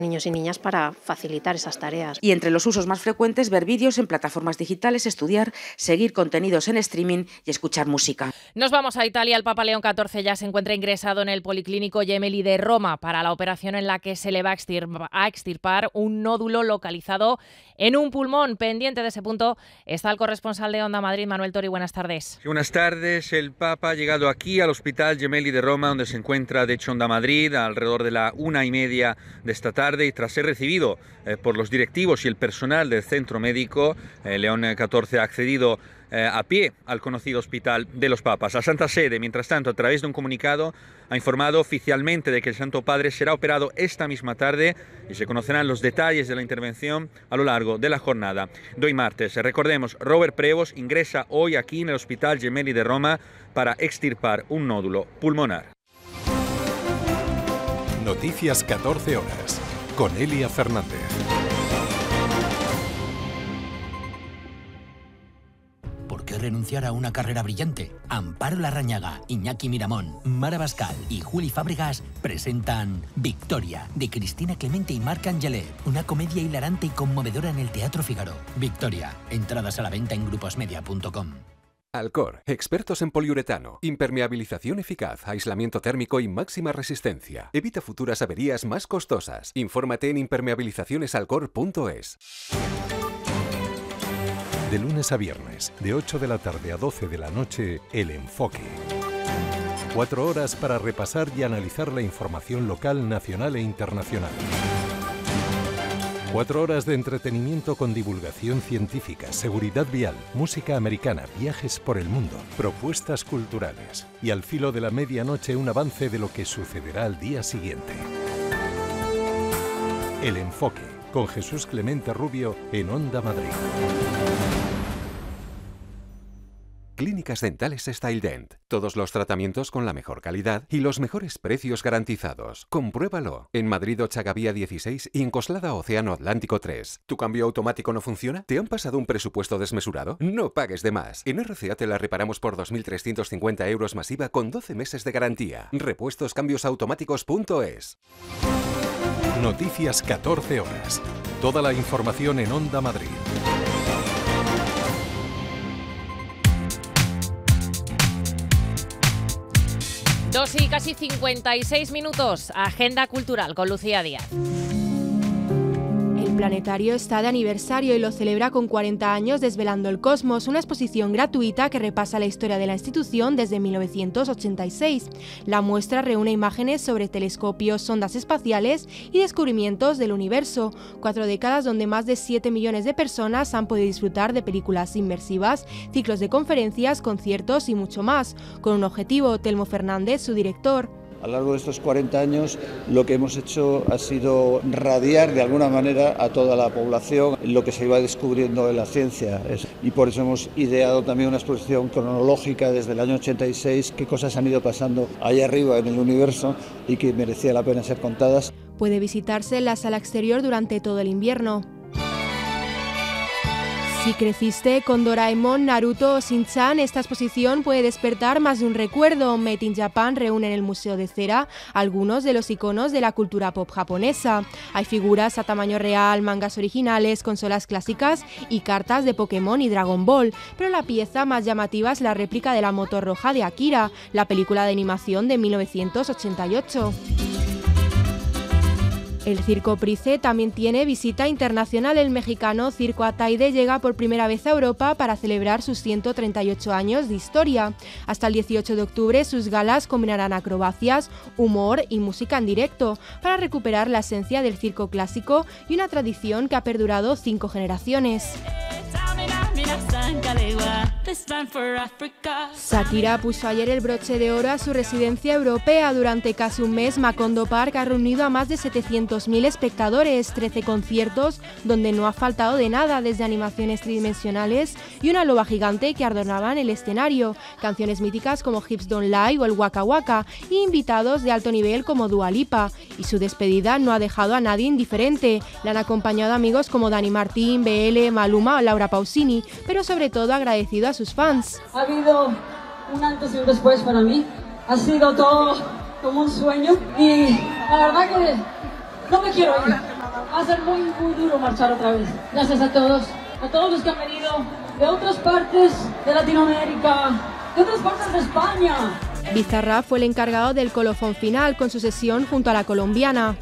niños y niñas para facilitar esas tareas. Y entre los usos más frecuentes, ver vídeos en plataformas digitales, estudiar, seguir contenidos en streaming y escuchar música. Nos vamos a Italia. El Papa León XIV ya se encuentra ingresado en el Policlínico Gemelli de Roma para la operación en la que se le va a extirpar un nódulo localizado en un pulmón. Pendiente de ese punto está el corresponsal de Onda Madrid, Manuel Tori. Buenas tardes. Sí, buenas tardes. El Papa ha llegado aquí al Hospital Gemelli de Roma, donde se encuentra de hecho Onda Madrid, alrededor de la 1:30 de esta tarde, y tras ser recibido por los directivos y el personal del centro médico, León XIV ha accedido a pie al conocido Hospital de los Papas. La Santa Sede, mientras tanto, a través de un comunicado, ha informado oficialmente de que el Santo Padre será operado esta misma tarde y se conocerán los detalles de la intervención a lo largo de la jornada de hoy martes. Recordemos, Robert Prevost ingresa hoy aquí en el Hospital Gemelli de Roma para extirpar un nódulo pulmonar. Noticias 14 horas, con Elia Fernández. ¿Por qué renunciar a una carrera brillante? Amparo Larrañaga, Iñaki Miramón, Mara Bascal y Juli Fábregas presentan Victoria, de Cristina Clemente y Marc Angelet, una comedia hilarante y conmovedora en el Teatro Fígaro. Victoria, entradas a la venta en gruposmedia.com. Alcor, expertos en poliuretano, impermeabilización eficaz, aislamiento térmico y máxima resistencia. Evita futuras averías más costosas. Infórmate en impermeabilizacionesalcor.es. De lunes a viernes, de 8 de la tarde a 12 de la noche, El Enfoque. 4 horas para repasar y analizar la información local, nacional e internacional. 4 horas de entretenimiento con divulgación científica, seguridad vial, música americana, viajes por el mundo, propuestas culturales. Y al filo de la medianoche, un avance de lo que sucederá al día siguiente. El Enfoque, con Jesús Clemente Rubio en Onda Madrid. Clínicas Dentales StyleDent. Todos los tratamientos con la mejor calidad y los mejores precios garantizados. Compruébalo. En Madrid Ochagavía 16 y en Coslada Océano Atlántico 3. ¿Tu cambio automático no funciona? ¿Te han pasado un presupuesto desmesurado? No pagues de más. En RCA te la reparamos por 2.350 euros masiva con 12 meses de garantía. Repuestoscambiosautomáticos.es. Noticias 14 horas. Toda la información en Onda Madrid. 2 y casi 56 minutos. Agenda cultural con Lucía Díaz. El planetario está de aniversario y lo celebra con 40 años Desvelando el Cosmos, una exposición gratuita que repasa la historia de la institución desde 1986. La muestra reúne imágenes sobre telescopios, sondas espaciales y descubrimientos del universo. 4 décadas donde más de 7 millones de personas han podido disfrutar de películas inmersivas, ciclos de conferencias, conciertos y mucho más. Con un objetivo, Telmo Fernández, su director. A lo largo de estos 40 años lo que hemos hecho ha sido radiar de alguna manera a toda la población lo que se iba descubriendo en la ciencia. Y por eso hemos ideado también una exposición cronológica desde el año 86, qué cosas han ido pasando allá arriba en el universo y que merecía la pena ser contadas. Puede visitarse en la sala exterior durante todo el invierno. Si creciste con Doraemon, Naruto o Shin-chan, esta exposición puede despertar más de un recuerdo. Made in Japan reúne en el Museo de Cera algunos de los iconos de la cultura pop japonesa. Hay figuras a tamaño real, mangas originales, consolas clásicas y cartas de Pokémon y Dragon Ball. Pero la pieza más llamativa es la réplica de la moto roja de Akira, la película de animación de 1988. El Circo Price también tiene visita internacional. El mexicano Circo Ataide llega por primera vez a Europa para celebrar sus 138 años de historia. Hasta el 18 de octubre sus galas combinarán acrobacias, humor y música en directo para recuperar la esencia del circo clásico y una tradición que ha perdurado 5 generaciones. Shakira puso ayer el broche de oro a su residencia europea. Durante casi un mes, Macondo Park ha reunido a más de 700.000 espectadores, 13 conciertos donde no ha faltado de nada, desde animaciones tridimensionales y una loba gigante que adornaban el escenario, canciones míticas como Hips Don't Lie o el Waka Waka y invitados de alto nivel como Dua Lipa. Y su despedida no ha dejado a nadie indiferente. Le han acompañado amigos como Dani Martín, BL, Maluma o Laura Pausini, pero sobre todo agradecido a sus fans. Ha habido un antes y un después para mí. Ha sido todo como un sueño y la verdad que no me quiero ir. Va a ser muy duro marchar otra vez. Gracias a todos los que han venido de otras partes de Latinoamérica, de otras partes de España. Bizarrap fue el encargado del colofón final con su sesión junto a la colombiana.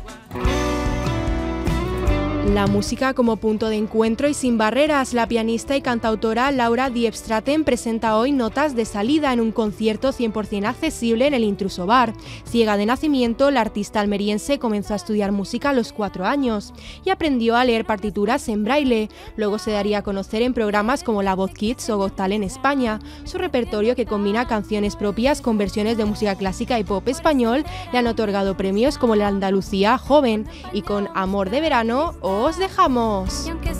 La música como punto de encuentro y sin barreras. La pianista y cantautora Laura Diepstraten presenta hoy Notas de salida en un concierto 100% accesible en el Intruso Bar. Ciega de nacimiento, la artista almeriense comenzó a estudiar música a los 4 años y aprendió a leer partituras en braille. Luego se daría a conocer en programas como La Voz Kids o Got Talent España. Su repertorio, que combina canciones propias con versiones de música clásica y pop español, le han otorgado premios como la Andalucía Joven, y con Amor de Verano os dejamos.